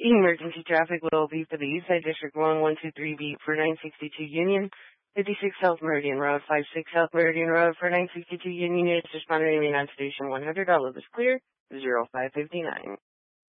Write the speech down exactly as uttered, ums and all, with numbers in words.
Emergency traffic will be for the Eastside District one one two three B for nine sixty-two Union, fifty-six South Meridian Road, fifty-six South Meridian Road for nine sixty-two Union. Units responding to main on station one hundred. All of is clear. zero five five nine.